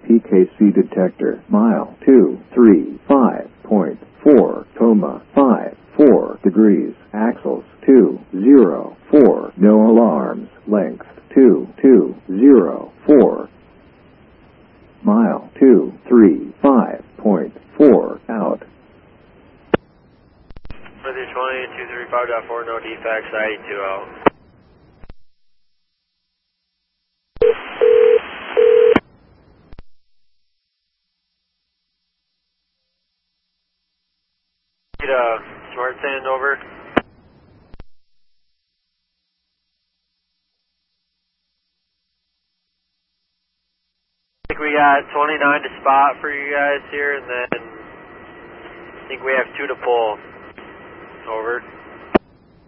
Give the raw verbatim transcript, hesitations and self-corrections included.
P K C detector, mile two three five point four, coma five four degrees, axles two zero four, no alarms, length two two zero four, mile two three five point four, out. Further twenty, two three five point four, no defects, I eighty-two out. Need a smart sand over. I think we got twenty-nine to spot for you guys here, and then I think we have two to pull. Over.